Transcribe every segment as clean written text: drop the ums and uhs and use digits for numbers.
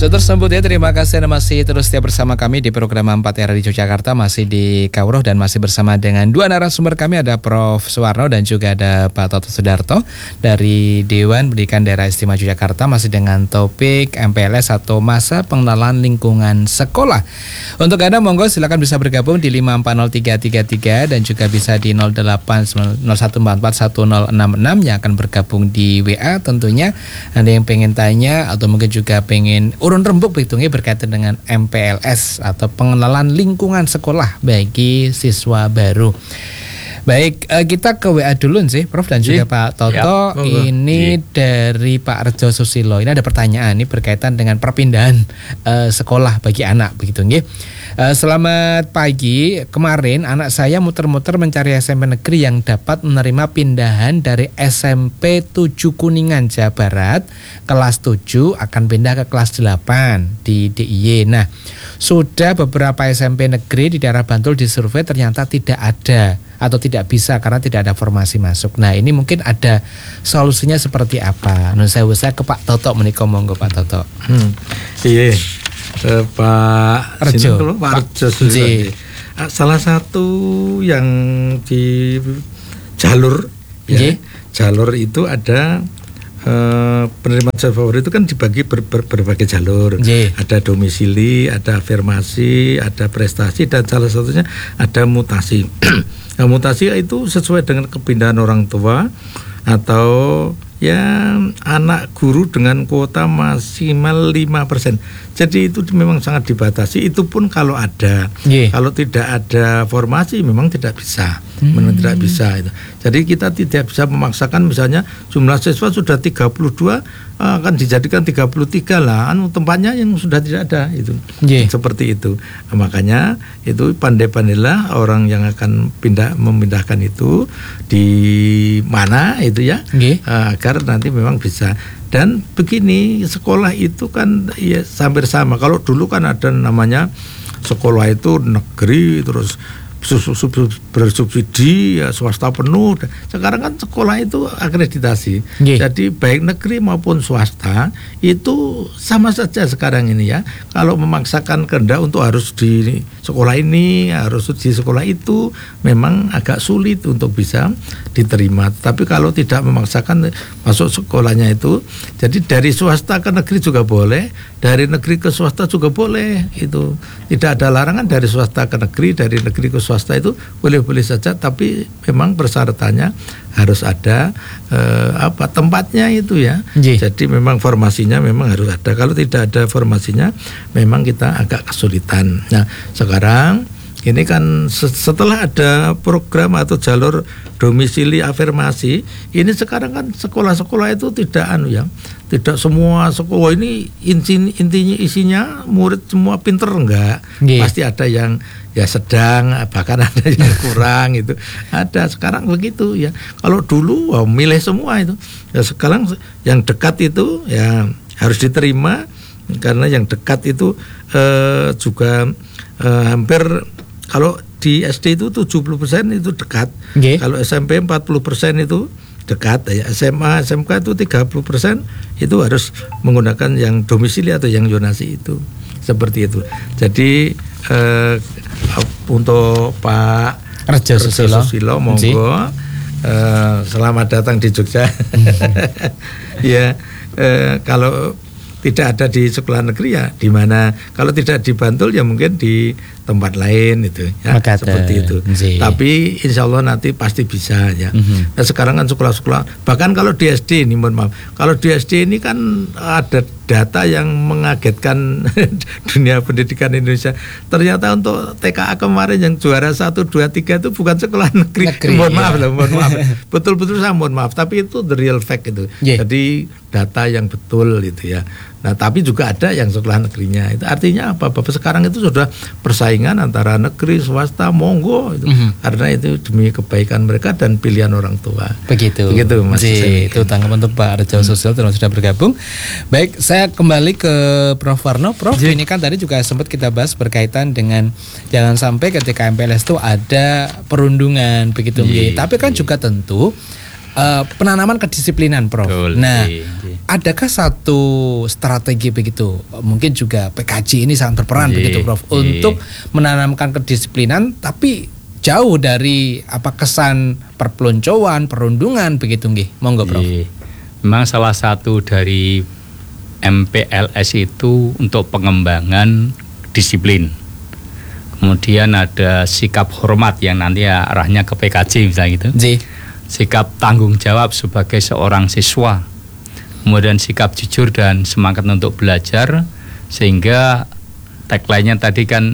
Saudara sambut ya, terima kasih Anda masih terus setia bersama kami di program 4 RRI Yogyakarta, masih di Kawruh dan masih bersama dengan dua narasumber kami, ada Prof. Suwarno dan juga ada Pak Toto Sudarto dari Dewan Pendidikan Daerah Istimewa Yogyakarta, masih dengan topik MPLS atau Masa Pengenalan Lingkungan Sekolah. Untuk Anda monggo silakan bisa bergabung di 5403333 dan juga bisa di 0801441066 yang akan bergabung di WA. Tentunya Anda yang pengen tanya atau mungkin juga pengen urun rembuk berhitungnya berkaitan dengan MPLS atau pengenalan lingkungan sekolah bagi siswa baru. Baik, kita ke WA dulu sih, Prof dan juga Pak Toto. Ini dari Pak Rejo Susilo. Ini ada pertanyaan ini berkaitan dengan perpindahan sekolah bagi anak, begitu nggih. Selamat pagi. Kemarin anak saya muter-muter mencari SMP negeri yang dapat menerima pindahan dari SMP 7 Kuningan, Jawa Barat. Kelas 7 akan pindah ke kelas 8 di DIY. Nah, sudah beberapa SMP negeri di daerah Bantul disurvei ternyata tidak ada atau tidak bisa karena tidak ada formasi masuk. Nah, ini mungkin ada solusinya seperti apa? Saya ke Pak Toto menika, monggo Pak Toto. Iya. Pak Rejo. Pak Rejo. Salah satu yang di jalur ya, jalur itu ada penerimaan siswa favorit itu kan dibagi berbagai jalur. Ada domisili, ada afirmasi, ada prestasi, dan salah satunya ada mutasi. Nah, mutasi itu sesuai dengan kepindahan orang tua atau ya anak guru dengan kuota maksimal 5%. Jadi itu memang sangat dibatasi. Itu pun kalau ada. Kalau tidak ada formasi memang tidak bisa. Memang tidak bisa itu. Jadi kita tidak bisa memaksakan misalnya jumlah siswa sudah 32 akan dijadikan 33 lah, tempatnya yang sudah tidak ada itu. Seperti itu. Nah, makanya itu pandai-pandailah orang yang akan memindahkan itu di mana itu ya, agar nanti memang bisa. Dan begini, sekolah itu kan ya hampir sama. Kalau dulu kan ada namanya sekolah itu negeri terus bersubsidi ya, swasta penuh. Sekarang kan sekolah itu akreditasi. Jadi baik negeri maupun swasta itu sama saja sekarang ini ya. Kalau memaksakan kehendak untuk harus di sekolah ini, harus di sekolah itu, memang agak sulit untuk bisa diterima. Tapi kalau tidak memaksakan masuk sekolahnya itu, jadi dari swasta ke negeri juga boleh, dari negeri ke swasta juga boleh. Itu tidak ada larangan dari swasta ke negeri, dari negeri ke swasta itu boleh-boleh saja, tapi memang persyaratannya harus ada tempatnya itu ya. Jadi memang formasinya memang harus ada. Kalau tidak ada formasinya memang kita agak kesulitan. Nah, sekarang ini kan setelah ada program atau jalur domisili afirmasi, ini sekarang kan sekolah-sekolah itu tidak semua sekolah ini intinya isinya murid semua pinter, enggak. Pasti ada yang ya sedang, bahkan ada yang kurang itu. Ada sekarang begitu ya. Kalau dulu milih semua itu. Ya sekarang yang dekat itu ya harus diterima, karena yang dekat itu juga hampir, kalau di SD itu 70% itu dekat. Kalau SMP 40% itu dekat ya. SMA, SMK itu 30% itu harus menggunakan yang domisili atau yang zonasi itu. Seperti itu. Jadi untuk Pak Rejo Susilo, monggo selamat datang di Jogja. Ya, kalau tidak ada di sekolah negeri ya di mana, kalau tidak di Bantul ya mungkin di tempat lain itu ya, seperti itu. Tapi insya Allah nanti pasti bisa ya. Nah, sekarang kan sekolah-sekolah, bahkan kalau di SD ini, mohon maaf, kalau di SD ini kan ada data yang mengagetkan dunia pendidikan Indonesia. Ternyata untuk TKA kemarin yang juara 1, 2, 3 itu bukan sekolah negeri. Mohon maaf. Betul-betul saya mohon maaf, tapi itu the real fact itu. Jadi data yang betul itu ya. Nah, tapi juga ada yang sekolah negerinya. Itu artinya apa? Bapak sekarang itu sudah persaingan antara negeri, swasta, monggo itu. Karena itu demi kebaikan mereka dan pilihan orang tua. Begitu Mas. Itu tanggapan untuk Pak Rejo Susilo yang sudah bergabung. Baik, saya kembali ke Prof. Warno. Prof, ini kan tadi juga sempat kita bahas berkaitan dengan jangan sampai ketika MPLS itu ada perundungan begitu. Tapi kan juga tentu penanaman kedisiplinan, Prof. Nah, adakah satu strategi begitu? Mungkin juga PKJ ini sangat berperan begitu Prof untuk menanamkan kedisiplinan tapi jauh dari kesan perpeloncoan, perundungan begitu nggih. Monggo Prof. Memang salah satu dari MPLS itu untuk pengembangan disiplin. Kemudian ada sikap hormat yang nanti arahnya ke PKJ misalnya gitu. Sikap tanggung jawab sebagai seorang siswa. Kemudian sikap jujur dan semangat untuk belajar, sehingga tagline-nya tadi kan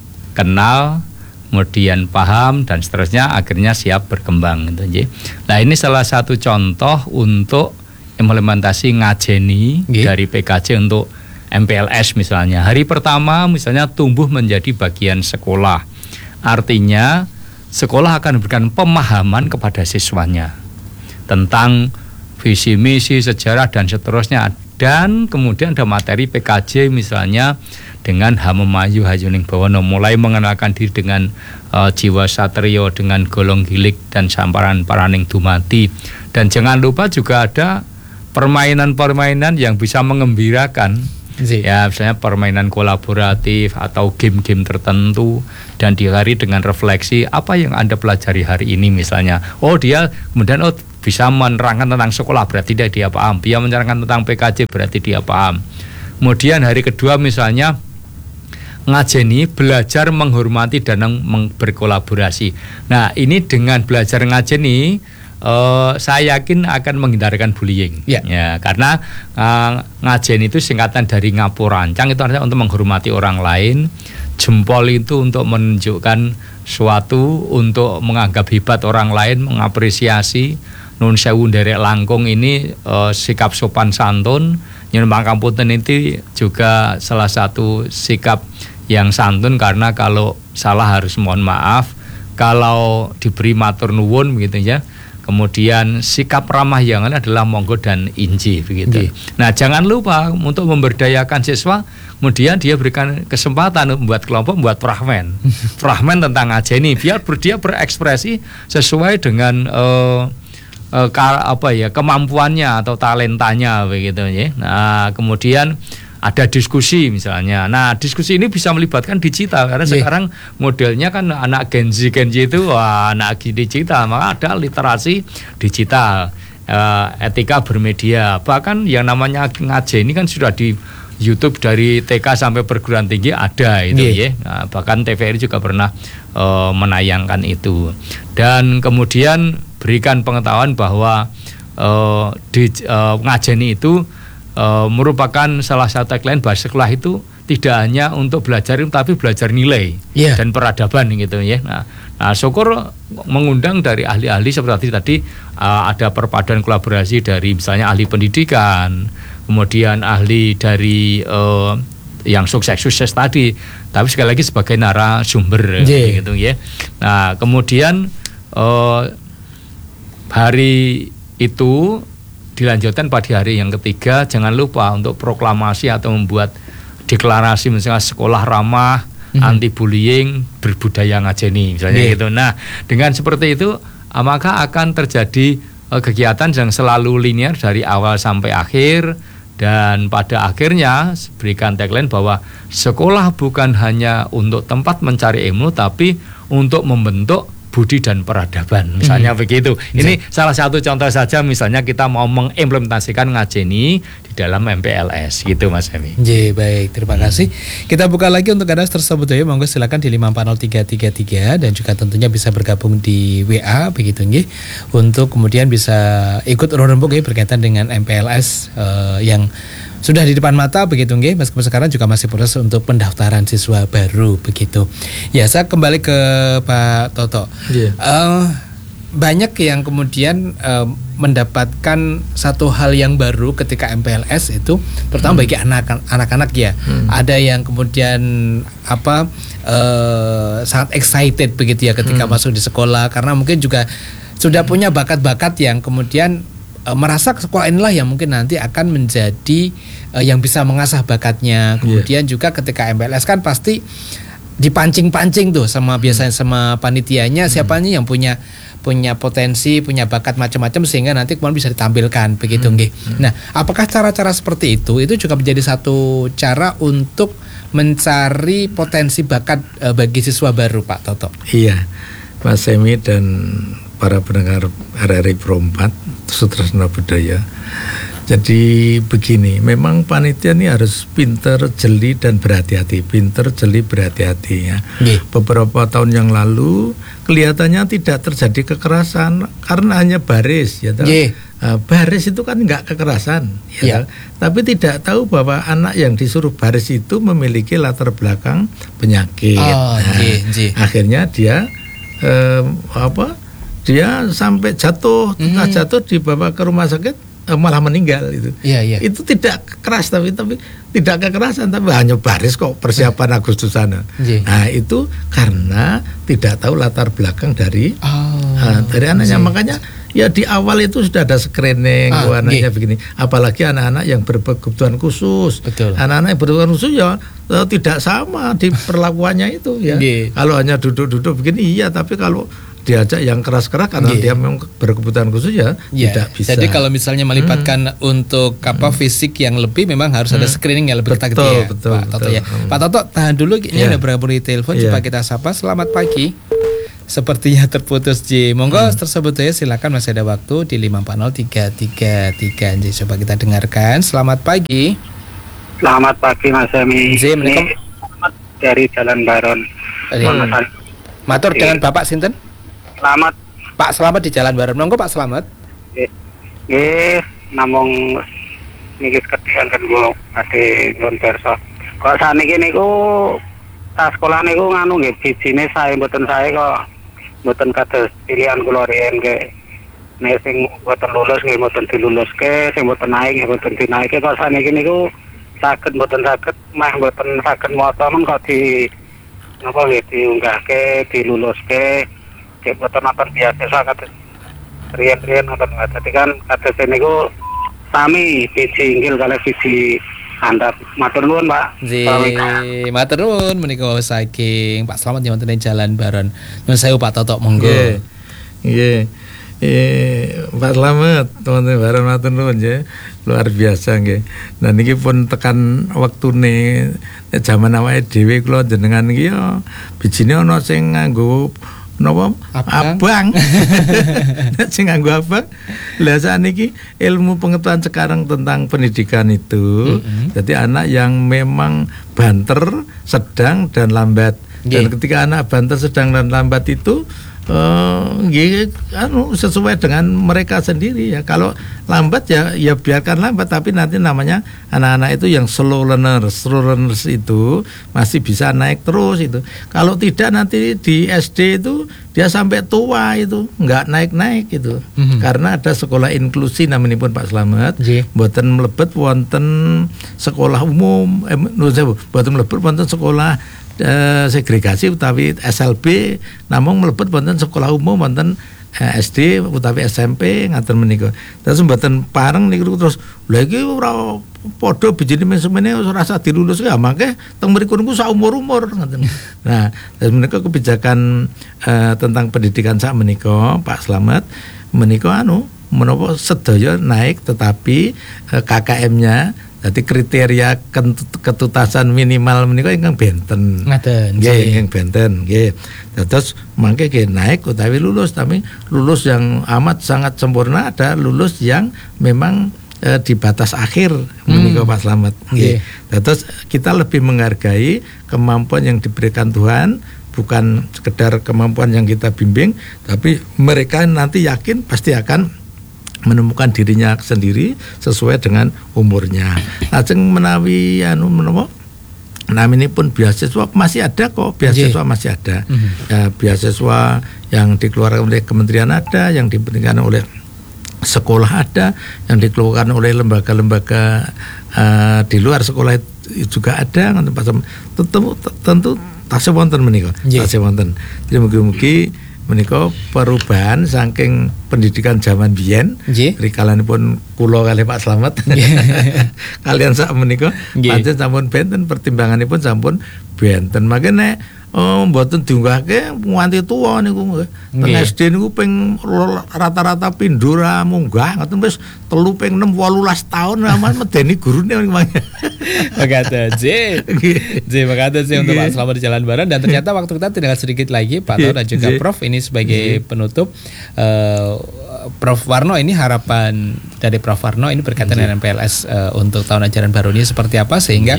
kenal, kemudian paham dan seterusnya, akhirnya siap berkembang gitu. Nah, ini salah satu contoh untuk implementasi ngajeni dari PKJ untuk MPLS misalnya. Hari pertama misalnya tumbuh menjadi bagian sekolah. Artinya sekolah akan memberikan pemahaman kepada siswanya tentang visi misi, sejarah dan seterusnya. Dan kemudian ada materi PKJ misalnya dengan Hamemayu Hayuning Bawana, mulai mengenalkan diri dengan jiwa satrio, dengan golong gilik dan samparan paraning dumati. Dan jangan lupa juga ada permainan-permainan yang bisa mengembirakan. Ya, misalnya permainan kolaboratif atau game-game tertentu, dan diakhiri dengan refleksi apa yang Anda pelajari hari ini misalnya. Dia kemudian bisa menerangkan tentang sekolah, berarti dia paham. Dia menerangkan tentang PKJ, berarti dia paham. Kemudian hari kedua misalnya ngajeni belajar menghormati dan berkolaborasi. Nah, ini dengan belajar ngajeni saya yakin akan menghindarkan bullying. Ya, karena ngajen itu singkatan dari ngapurancang, itu artinya untuk menghormati orang lain. Jempol itu untuk menunjukkan suatu, untuk menganggap hebat orang lain, mengapresiasi. Nun sewu nderek langkung ini sikap sopan santun. Nyuwun pangapunten itu juga salah satu sikap yang santun, karena kalau salah harus mohon maaf, kalau diberi matur nuwun begitu ya. Kemudian sikap ramah yang adalah monggo dan inji begitu. Nah, jangan lupa untuk memberdayakan siswa, kemudian dia berikan kesempatan membuat kelompok, membuat prahmen. Prahmen tentang ngajeni, biar dia berekspresi sesuai dengan kemampuannya atau talentanya begitu ya. Nah, kemudian ada diskusi misalnya. Nah, diskusi ini bisa melibatkan digital, karena sekarang modelnya kan anak Gen Z itu anak digital, maka ada literasi digital, etika bermedia. Bahkan yang namanya ngajeni kan sudah di YouTube dari TK sampai perguruan tinggi ada itu ya. Nah, bahkan TVRI juga pernah menayangkan itu. Dan kemudian berikan pengetahuan bahwa ngajeni itu merupakan salah satu tagline bahwa sekolah itu tidak hanya untuk belajar, tapi belajar nilai dan peradaban gitu ya. Nah, syukur mengundang dari ahli-ahli seperti tadi, ada perpaduan kolaborasi dari misalnya ahli pendidikan, kemudian ahli dari yang sukses tadi, tapi sekali lagi sebagai narasumber gitu ya. Nah, kemudian hari itu dilanjutkan pada hari yang ketiga, jangan lupa untuk proklamasi atau membuat deklarasi misalnya sekolah ramah, anti bullying, berbudaya ngajeni misalnya gitu. Nah, dengan seperti itu maka akan terjadi kegiatan yang selalu linear dari awal sampai akhir, dan pada akhirnya berikan tagline bahwa sekolah bukan hanya untuk tempat mencari ilmu, tapi untuk membentuk budi dan peradaban misalnya begitu. Ini salah satu contoh saja, misalnya kita mau mengimplementasikan ngajeni di dalam MPLS gitu Mas Hemi. Baik, terima kasih. Kita buka lagi untuk Anda tersebut ya, monggo silakan di 540333 dan juga tentunya bisa bergabung di WA begitu nggih, untuk kemudian bisa ikut rembuk ya berkaitan dengan MPLS yang sudah di depan mata begitu nggih, meskipun sekarang juga masih proses untuk pendaftaran siswa baru begitu. Ya, saya kembali ke Pak Toto. Banyak yang kemudian mendapatkan satu hal yang baru ketika MPLS itu, terutama bagi anak-anak ya. Ada yang kemudian sangat excited begitu ya ketika masuk di sekolah, karena mungkin juga sudah punya bakat-bakat yang kemudian merasa sekolah inilah yang mungkin nanti akan menjadi yang bisa mengasah bakatnya. Kemudian juga ketika MPLS kan pasti dipancing-pancing tuh biasanya sama panitianya, siapa nih yang punya punya potensi, punya bakat macam-macam sehingga nanti kemudian bisa ditampilkan begitu nggih. Nah, apakah cara-cara seperti itu juga menjadi satu cara untuk mencari potensi bakat bagi siswa baru, Pak Toto? Iya, Mas Semi dan para pendengar RRI Pro 4 Sutresna Budaya. Jadi begini, memang panitia ini harus pinter, jeli dan berhati-hati. Pinter, jeli, berhati-hati ya. Beberapa tahun yang lalu kelihatannya tidak terjadi kekerasan karena hanya baris ya. Baris itu kan nggak kekerasan ya. Tapi tidak tahu bahwa anak yang disuruh baris itu memiliki latar belakang penyakit. Akhirnya dia dia sampai jatuh, jatuh dibawa ke rumah sakit malah meninggal itu. Itu tidak keras tapi tidak kekerasan tapi hanya baris kok persiapan Agustusan. Nah, itu karena tidak tahu latar belakang dari anaknya. Makanya ya di awal itu sudah ada screening anaknya begini. Apalagi anak-anak yang berkebutuhan khusus. Anak-anak yang berkebutuhan khusus ya tidak sama di perlakuannya itu ya. Kalau hanya duduk-duduk begini iya, tapi kalau diajak yang keras-keras karena dia memang berkebutuhan khusus ya tidak bisa. Jadi kalau misalnya melibatkan untuk fisik yang lebih memang harus ada screening yang lebih ketat gitu ya, Pak Toto ya. Pak Toto tahan dulu, ini ada berapa di telepon, coba kita sapa. Selamat pagi. Sepertinya terputus J. Monggo tersebut ya, silakan masih ada waktu di 540-333. Coba kita dengarkan. Selamat pagi. Selamat pagi Mas Emi. J, ini dari Jalan Baron. Matur dengan Bapak sinten? Selamat. Pak Selamat di Jalan Baron. Monggo Pak Selamat. Namung niki ketian kan gua ade ngon perso. Kok saniki niku tas sekolah niku nganu nggih bijine sae mboten sae kok mboten kados pilihan kula riyen nggih. Nek sing mboten lulus nggih mboten diluluske, sing mboten naik nggih mboten dinaike. Kok saniki niku saged mboten saged mah mboten saged maca men kok di napa nggih diunggahke, diluluske. Mboten nonton biasa kados riyen-riyen nonton. Dadi kan kados niku sami biji inggil kalih biji handap. Matur nuwun, Pak. Matur nuwun menika saking Pak Slamet di wonten Jalan Baron. Nuwun sewu Pak Toto, monggo. Nggih. Pak Slamet wonten Baron matur nuwun nggih. Luar biasa nggih. Nah niki pun tekan wektune jaman awake dhewe kula jenengan iki ya bijine ana sing nganggo napa abang sing nganggo abang. Lah sakniki ilmu pengetahuan sekarang tentang pendidikan itu jadi anak yang memang banter, sedang dan lambat. Dan ketika anak banter, sedang dan lambat itu sesuai dengan mereka sendiri ya. Kalau lambat ya biarkan lambat, tapi nanti namanya anak-anak itu yang slow learners itu masih bisa naik terus itu. Kalau tidak nanti di SD itu dia sampai tua itu nggak naik itu. Karena ada sekolah inklusi namanya pun Pak Slamet, mboten mlebet wonten sekolah umum, mboten mlebet wonten sekolah segregasi utawi SLB, namung mlebet wonten sekolah umum wonten SD utawi SMP ngaten menika. Terus mboten pareng niku terus lha iki ora padha bijine semene ora usah dilulus ya mangke teng mriku niku sak umur-umur ngaten. Nah, menika kebijakan tentang pendidikan sak menika Pak Slamet menika menapa sedaya naik tetapi KKM-nya jadi kriteria ketutasan minimal menika ingkang benten. Nggih, ingkang benten nggih. Terus mangke nggih naik utawi lulus, tapi lulus yang amat sangat sempurna, ada lulus yang memang di batas akhir menika Pak Slamet nggih. Terus kita lebih menghargai kemampuan yang diberikan Tuhan, bukan sekedar kemampuan yang kita bimbing, tapi mereka nanti yakin pasti akan menemukan dirinya sendiri sesuai dengan umurnya. Lajeng menawi menapa namine pun beasiswa masih ada kok, beasiswa masih ada. Ya, beasiswa yang dikeluarkan oleh kementerian ada, yang diberikan oleh sekolah ada, yang dikeluarkan oleh lembaga-lembaga di luar sekolah juga ada. Tentu tasih wonten menika. Tasih wonten. Jadi mugi-mugi menika perubahan saking pendidikan zaman biyen rikalanipun kula kalih Pak Slamet kalian sak menika pancen sampun benten pertimbanganipun sampun benten. Makane mboten diunggahke nganti tuwa niku. Teng SD niku ping rata-rata pindho ra munggah ngoten wis 3 ping 6 18 taun aman medeni gurune mangke. Makata J, makata sih untuk Pak Slamet di Jalan Barat. Dan ternyata waktu kita tinggal sedikit lagi Pak Toto dan juga Prof. Ini sebagai penutup, Prof. Warno, ini harapan dari Prof. Warno ini berkaitan dengan MPLS untuk tahun ajaran baru ini seperti apa, sehingga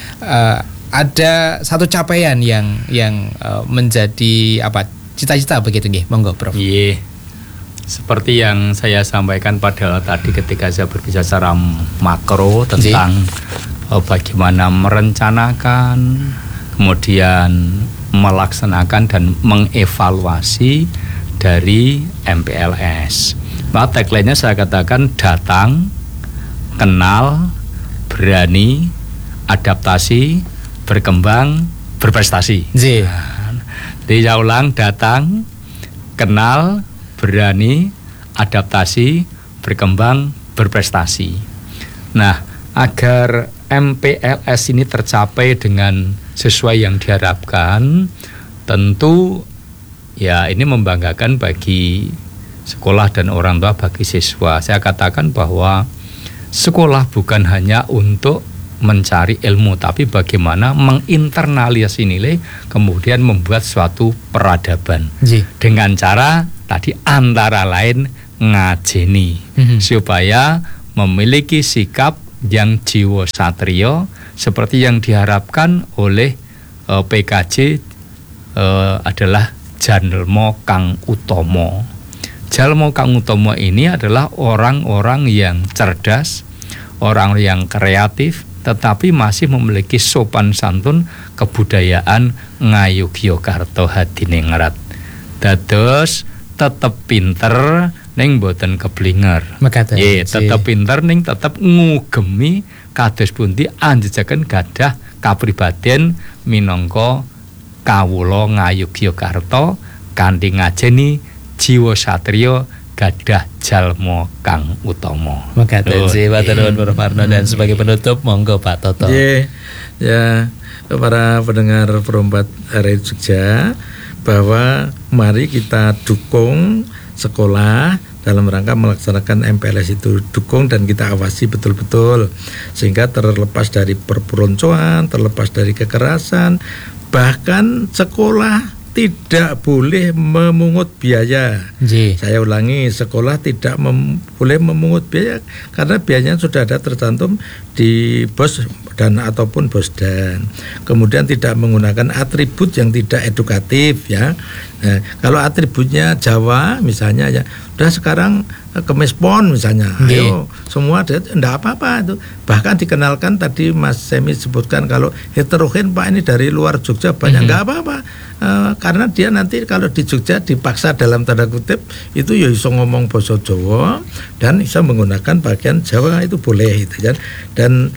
ada satu capaian yang menjadi apa cita-cita begitu nggih. Monggo Prof. Iya. Seperti yang saya sampaikan pada tadi ketika saya berbicara secara makro tentang bagaimana merencanakan, kemudian melaksanakan dan mengevaluasi dari MPLS. Maka tagline-nya saya katakan datang, kenal, berani, adaptasi, berkembang, berprestasi. Jadi saya ulang, datang, kenal, berani, adaptasi, berkembang, berprestasi. Nah, agar MPLS ini tercapai dengan sesuai yang diharapkan, tentu ya ini membanggakan bagi sekolah dan orang tua, bagi siswa. Saya katakan bahwa sekolah bukan hanya untuk mencari ilmu, tapi bagaimana menginternalisasi nilai, kemudian membuat suatu peradaban dengan cara tadi antara lain ngajeni, supaya memiliki sikap yang jiwa satrio seperti yang diharapkan oleh PKJ adalah Jalmo Kang Utomo. Jalmo Kang Utomo ini adalah orang-orang yang cerdas, orang yang kreatif, tetapi masih memiliki sopan santun kebudayaan Ngayogyakarta hadiningrat. Dados tetep pinter ning boten keblinger. Tetep pinter ning tetep ngugemi kados pundi anjejaken gadah kapribadian minangka kawula Ngayogyakarta kanthi ngajeni jiwa satrio gadah jalmo kang utama. Makasih Pak Prof. Warno. Dan sebagai penutup monggo Pak Toto. Ya, para pendengar Perombat Radio Jogja, bahwa mari kita dukung sekolah dalam rangka melaksanakan MPLS itu, dukung dan kita awasi betul-betul sehingga terlepas dari perpeloncoan, terlepas dari kekerasan, bahkan sekolah tidak boleh memungut biaya. Saya ulangi, sekolah tidak boleh memungut biaya karena biayanya sudah ada tercantum di BOS dan ataupun BOSDAN. Kemudian tidak menggunakan atribut yang tidak edukatif ya. Nah, kalau atributnya Jawa misalnya ya, udah sekarang kemis pon misalnya, ayo semua enggak apa-apa itu. Bahkan dikenalkan tadi Mas Semi sebutkan kalau heterogen Pak ini dari luar Jogja banyak, enggak apa-apa. Karena dia nanti kalau di Jogja dipaksa dalam tanda kutip itu ya iso ngomong basa Jawa dan bisa menggunakan bagian Jawa, itu boleh itu kan. Dan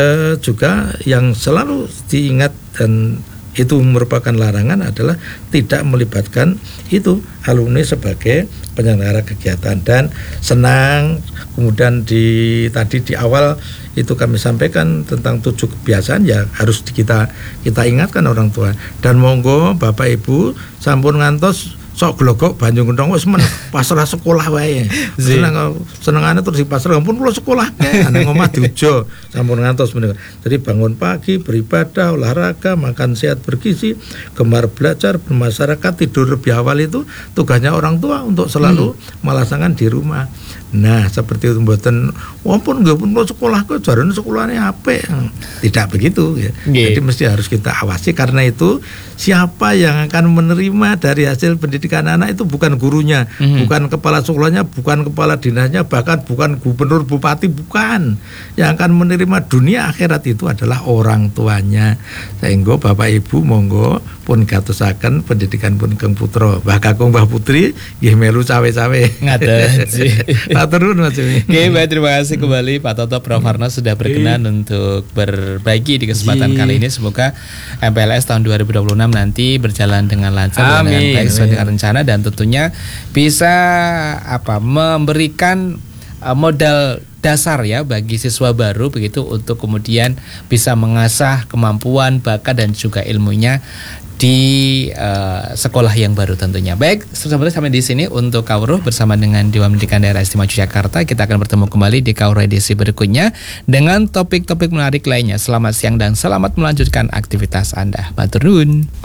juga yang selalu diingat dan itu merupakan larangan adalah tidak melibatkan itu alumni sebagai penyelenggara kegiatan. Dan senang kemudian tadi di awal itu kami sampaikan tentang 7 kebiasaan ya harus kita ingatkan orang tua. Dan monggo Bapak Ibu sampun ngantos sok glogok banyu gendong wis men pasrah sekolah wae. Senengane terus di pasrah ampun kula sekolah nang omah diujo sampun ngantos menika. Jadi bangun pagi, beribadah, olahraga, makan sehat bergizi, gemar belajar, bermasyarakat, tidur lebih awal, itu tugasnya orang tua untuk selalu melaksanakan di rumah. Nah, seperti itu mboten walaupun nggih pun sekolah kok jarane sekolahane apik. Tidak begitu ya. Jadi mesti harus kita awasi, karena itu siapa yang akan menerima dari hasil pendidikan anak itu bukan gurunya, bukan kepala sekolahnya, bukan kepala dinasnya, bahkan bukan gubernur, bupati, bukan. Yang akan menerima dunia akhirat itu adalah orang tuanya. Sehingga Bapak Ibu monggo pun gatosaken pendidikan pun Kang Putra, Mbah Kakung, Mbah Putri nggih melu cawe-cawe. Ngaten sih. Turun Mas Jimmy. Baik, terima kasih kembali Pak Toto, Prof. Warno sudah berkenan untuk berbagi di kesempatan kali ini. Semoga MPLS tahun 2026 nanti berjalan dengan lancar, dengan baik sesuai dengan rencana, dan tentunya bisa memberikan modal dasar ya bagi siswa baru begitu untuk kemudian bisa mengasah kemampuan, bakat dan juga ilmunya di sekolah yang baru tentunya. Baik, sebenarnya sampai di sini untuk Kawruh bersama dengan Dewan Pendidikan Daerah Istimewa Yogyakarta. Kita akan bertemu kembali di Kawruh edisi berikutnya dengan topik-topik menarik lainnya. Selamat siang dan selamat melanjutkan aktivitas Anda. Matur nuwun.